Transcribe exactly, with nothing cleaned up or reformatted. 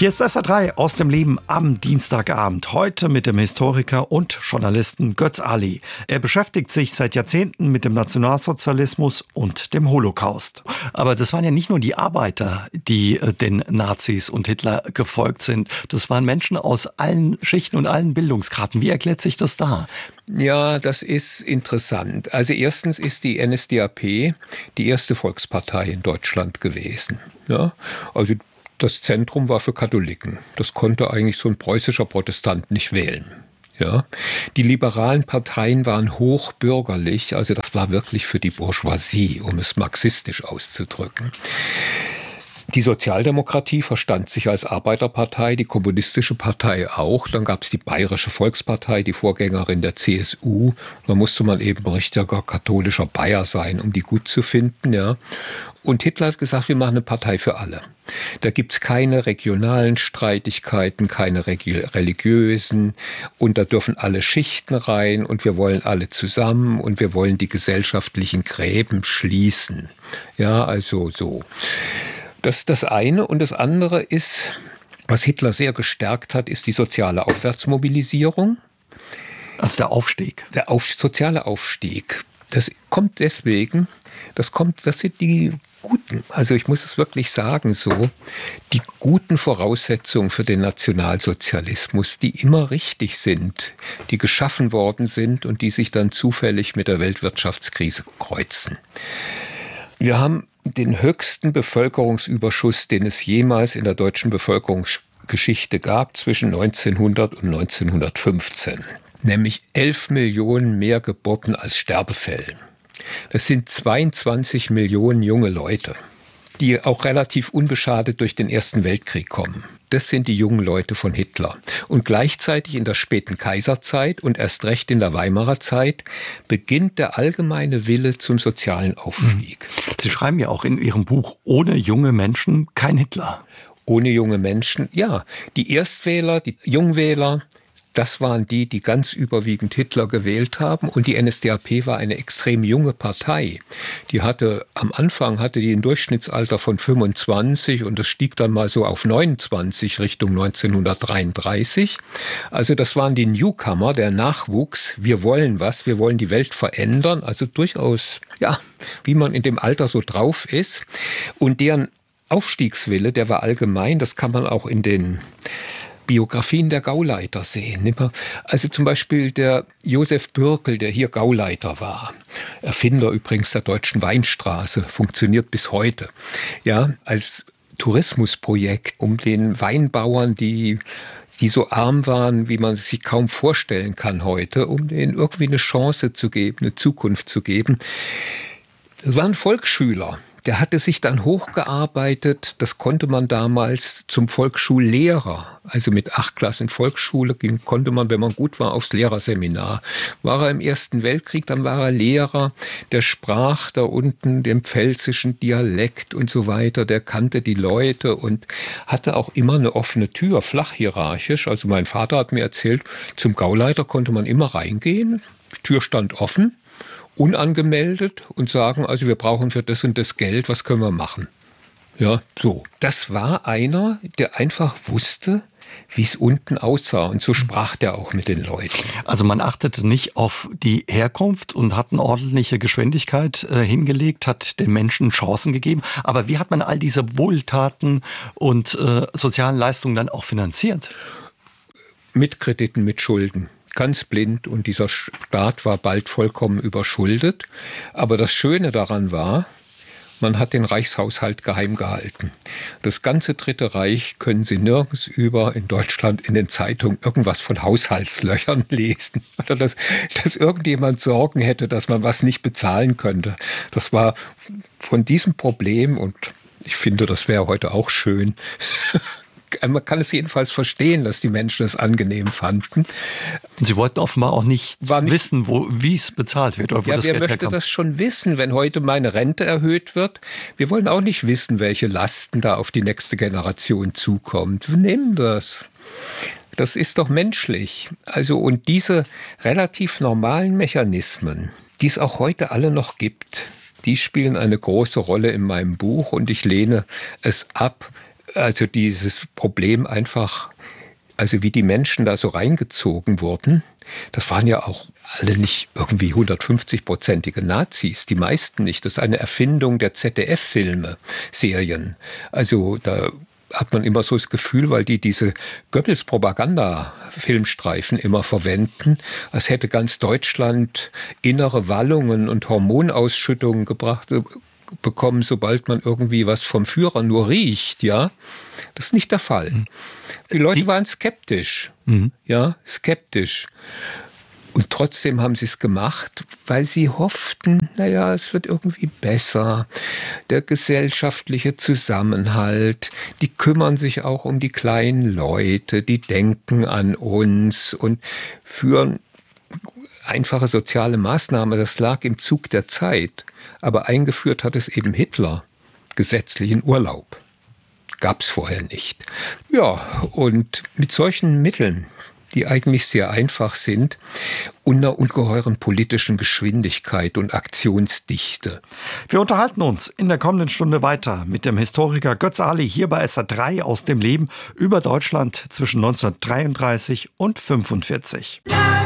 Hier ist S R drei aus dem Leben am Dienstagabend. Heute mit dem Historiker und Journalisten Götz Ali. Er beschäftigt sich seit Jahrzehnten mit dem Nationalsozialismus und dem Holocaust. Aber das waren ja nicht nur die Arbeiter, die den Nazis und Hitler gefolgt sind. Das waren Menschen aus allen Schichten und allen Bildungsgraden. Wie erklärt sich das da? Ja, das ist interessant. Also erstens ist die N S D A P die erste Volkspartei in Deutschland gewesen. Ja, also das Zentrum war für Katholiken. Das konnte eigentlich so ein preußischer Protestant nicht wählen. Ja, die liberalen Parteien waren hochbürgerlich, also das war wirklich für die Bourgeoisie, um es marxistisch auszudrücken. Die Sozialdemokratie verstand sich als Arbeiterpartei, die kommunistische Partei auch. Dann gab es die Bayerische Volkspartei, die Vorgängerin der C S U. Da musste man eben richtiger katholischer Bayer sein, um die gut zu finden. Ja. Und Hitler hat gesagt, wir machen eine Partei für alle. Da gibt's keine regionalen Streitigkeiten, keine religiösen, und da dürfen alle Schichten rein und wir wollen alle zusammen und wir wollen die gesellschaftlichen Gräben schließen. Ja, also so. Das ist das eine. Und das andere ist, was Hitler sehr gestärkt hat, ist die soziale Aufwärtsmobilisierung. Also der Aufstieg. Der auf, soziale Aufstieg. Das kommt deswegen, das kommt, das sind die guten, also ich muss es wirklich sagen so, die guten Voraussetzungen für den Nationalsozialismus, die immer richtig sind, die geschaffen worden sind und die sich dann zufällig mit der Weltwirtschaftskrise kreuzen. Wir haben den höchsten Bevölkerungsüberschuss, den es jemals in der deutschen Bevölkerungsgeschichte gab, zwischen neunzehnhundert und neunzehnhundertfünfzehn. Nämlich elf Millionen mehr Geburten als Sterbefälle. Das sind zweiundzwanzig Millionen junge Leute, die auch relativ unbeschadet durch den Ersten Weltkrieg kommen. Das sind die jungen Leute von Hitler. Und gleichzeitig in der späten Kaiserzeit und erst recht in der Weimarer Zeit beginnt der allgemeine Wille zum sozialen Aufstieg. Sie schreiben ja auch in Ihrem Buch, ohne junge Menschen kein Hitler. Ohne junge Menschen, ja. Die Erstwähler, die Jungwähler, das waren die, die ganz überwiegend Hitler gewählt haben. Und die N S D A P war eine extrem junge Partei. Die hatte, am Anfang hatte die ein Durchschnittsalter von fünfundzwanzig und das stieg dann mal so auf neunundzwanzig Richtung neunzehnhundertdreiunddreißig. Also das waren die Newcomer, der Nachwuchs. Wir wollen was, wir wollen die Welt verändern. Also durchaus, ja, wie man in dem Alter so drauf ist. Und deren Aufstiegswille, der war allgemein, das kann man auch in den Biografien der Gauleiter sehen. Also zum Beispiel der Josef Bürkel, der hier Gauleiter war, Erfinder übrigens der Deutschen Weinstraße, funktioniert bis heute, ja, als Tourismusprojekt, um den Weinbauern, die die so arm waren, wie man es sich kaum vorstellen kann heute, um denen irgendwie eine Chance zu geben, eine Zukunft zu geben. Das war ein Volksschüler. Der hatte sich dann hochgearbeitet, das konnte man damals zum Volksschullehrer, also mit acht Klassen Volksschule ging, konnte man, wenn man gut war, aufs Lehrerseminar. War er im Ersten Weltkrieg, dann war er Lehrer, der sprach da unten den pfälzischen Dialekt und so weiter, der kannte die Leute und hatte auch immer eine offene Tür, flach hierarchisch. Also mein Vater hat mir erzählt, zum Gauleiter konnte man immer reingehen, die Tür stand offen, unangemeldet und sagen, also wir brauchen für das und das Geld, was können wir machen? Ja, so. Das war einer, der einfach wusste, wie es unten aussah. Und so sprach der auch mit den Leuten. Also man achtete nicht auf die Herkunft und hat eine ordentliche Geschwindigkeit äh, hingelegt, hat den Menschen Chancen gegeben. Aber wie hat man all diese Wohltaten und äh, sozialen Leistungen dann auch finanziert? Mit Krediten, mit Schulden. Ganz blind, und dieser Staat war bald vollkommen überschuldet. Aber das Schöne daran war, man hat den Reichshaushalt geheim gehalten. Das ganze Dritte Reich können Sie nirgends über in Deutschland in den Zeitungen irgendwas von Haushaltslöchern lesen. Oder dass, dass irgendjemand Sorgen hätte, dass man was nicht bezahlen könnte. Das war von diesem Problem, und ich finde, das wäre heute auch schön, man kann es jedenfalls verstehen, dass die Menschen es angenehm fanden. Und Sie wollten offenbar auch nicht, nicht wissen, wo, wie es bezahlt wird. Oder wo ja, das wer Geld möchte herkommt. Das schon wissen, wenn heute meine Rente erhöht wird? Wir wollen auch nicht wissen, welche Lasten da auf die nächste Generation zukommt. Wir nehmen das. Das ist doch menschlich. Also, und diese relativ normalen Mechanismen, die es auch heute alle noch gibt, die spielen eine große Rolle in meinem Buch, und ich lehne es ab, also dieses Problem einfach, also wie die Menschen da so reingezogen wurden, das waren ja auch alle nicht irgendwie hundertfünfzig-prozentige Nazis, die meisten nicht. Das ist eine Erfindung der Z D F-Filme, Serien. Also da hat man immer so das Gefühl, weil die diese Goebbels-Propaganda-Filmstreifen immer verwenden, als hätte ganz Deutschland innere Wallungen und Hormonausschüttungen gebracht bekommen, sobald man irgendwie was vom Führer nur riecht, ja. Das ist nicht der Fall. Die Leute die, waren skeptisch, mhm. ja, skeptisch. Und trotzdem haben sie es gemacht, weil sie hofften, naja, es wird irgendwie besser. Der gesellschaftliche Zusammenhalt, die kümmern sich auch um die kleinen Leute, die denken an uns und führen einfache soziale Maßnahmen. Das lag im Zug der Zeit. Aber eingeführt hat es eben Hitler, gesetzlichen Urlaub. Gab es vorher nicht. Ja, und mit solchen Mitteln, die eigentlich sehr einfach sind, und einer ungeheuren politischen Geschwindigkeit und Aktionsdichte. Wir unterhalten uns in der kommenden Stunde weiter mit dem Historiker Götz Ali hier bei S R drei aus dem Leben über Deutschland zwischen neunzehnhundertdreiunddreißig und fünfundvierzig.